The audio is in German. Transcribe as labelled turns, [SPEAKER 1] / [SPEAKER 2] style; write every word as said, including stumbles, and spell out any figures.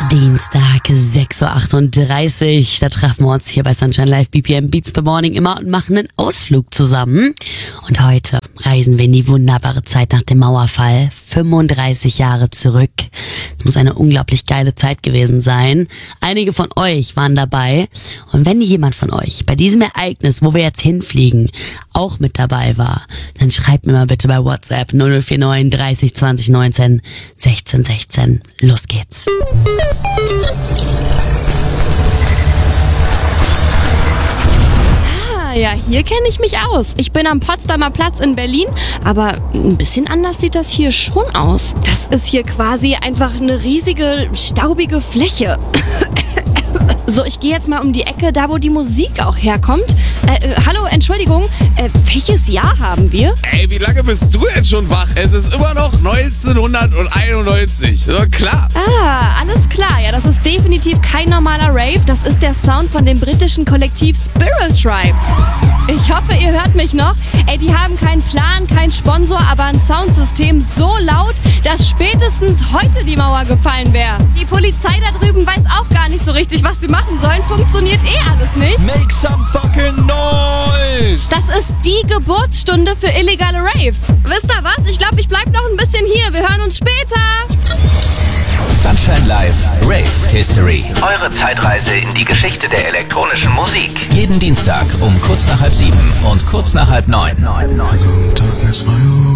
[SPEAKER 1] Dienstag, sechs Uhr achtunddreißig. Da treffen wir uns hier bei Sunshine Live B P M Beats per Morning immer und machen einen Ausflug zusammen. Und heute reisen wir in die wunderbare Zeit nach dem Mauerfall. fünfunddreißig Jahre zurück. Es muss eine unglaublich geile Zeit gewesen sein. Einige von euch waren dabei. Und wenn jemand von euch bei diesem Ereignis, wo wir jetzt hinfliegen, auch mit dabei war, dann schreibt mir mal bitte bei WhatsApp null null vier neun dreißig zwanzig neunzehn sechzehn sechzehn. Los geht's.
[SPEAKER 2] Ah, ja, hier kenne ich mich aus. Ich bin am Potsdamer Platz in Berlin, aber ein bisschen anders sieht das hier schon aus. Das ist hier quasi einfach eine riesige, staubige Fläche. So, ich gehe jetzt mal um die Ecke, da wo die Musik auch herkommt. Äh, äh, hallo, Entschuldigung, äh, welches Jahr haben wir?
[SPEAKER 3] Ey, wie lange bist du jetzt schon wach? Es ist immer noch neunzehnhunderteinundneunzig. So, klar.
[SPEAKER 2] Ah, alles klar. Ja, das ist definitiv kein normaler Rave. Das ist der Sound von dem britischen Kollektiv Spiral Tribe. Ich hoffe, ihr hört mich noch. Ey, die haben keinen Plan, keinen Sponsor, aber ein Soundsystem so laut, dass spätestens heute die Mauer gefallen wäre. Die Polizei da drüben weiß auch gar nicht so richtig, was sie machen sollen. Funktioniert eh alles nicht.
[SPEAKER 4] Make some fucking noise!
[SPEAKER 2] Das ist die Geburtsstunde für illegale Raves. Wisst ihr was? Ich glaube, ich bleib noch ein bisschen hier. Wir hören uns später.
[SPEAKER 4] Sunshine Live Rave History.
[SPEAKER 5] Eure Zeitreise in die Geschichte der elektronischen Musik.
[SPEAKER 4] Jeden Dienstag um kurz nach halb sieben und kurz nach halb neun.
[SPEAKER 6] Darkness, my